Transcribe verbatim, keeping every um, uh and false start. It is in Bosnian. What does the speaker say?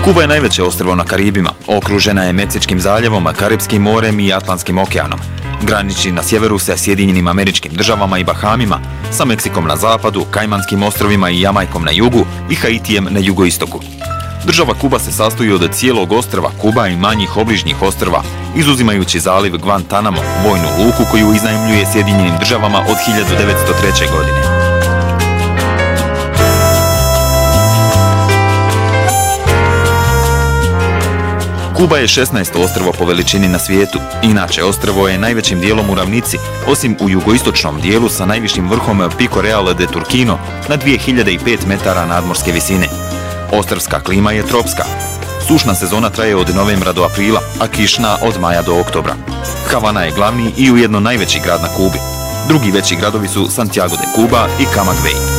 Kuba je najveće ostrvo na Karibima. Okružena je Meksičkim zaljevom, Karipskim morem i Atlantskim okeanom. Graniči na sjeveru sa Sjedinjenim Američkim Državama i Bahamima, sa Meksikom na zapadu, Kajmanskim ostrovima i Jamajkom na jugu i Haitijem na jugoistoku. Država Kuba se sastoji od cijelog ostrva Kuba i manjih obližnjih ostrva, izuzimajući zaliv Guantanamo, vojnu luku koju iznajmljuje Sjedinjenim Državama od hiljadu devetsto treće. godine. Kuba je šesnaesto ostrvo po veličini na svijetu. Inače, ostrvo je najvećim dijelom u ravnici, osim u jugoistočnom dijelu sa najvišim vrhom Pico Real de Turquino na dvije hiljade pet metara nadmorske visine. Ostrvska klima je tropska. Sušna sezona traje od novembra do aprila, a kišna od maja do oktobra. Havana je glavni i ujedno najveći grad na Kubi. Drugi veći gradovi su Santiago de Cuba i Camagüey.